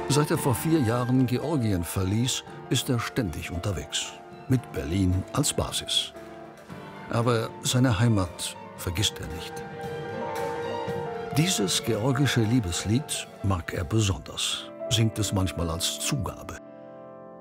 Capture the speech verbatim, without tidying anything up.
Seit er vor vier Jahren Georgien verließ, ist er ständig unterwegs. Mit Berlin als Basis. Aber seine Heimat vergisst er nicht. Dieses georgische Liebeslied mag er besonders, singt es manchmal als Zugabe.